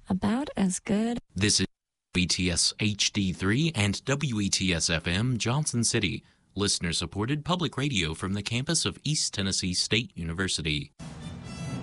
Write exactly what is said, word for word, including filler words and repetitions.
About as good. This is W E T S H D three and W E T S F M Johnson City, listener-supported public radio from the campus of East Tennessee State University.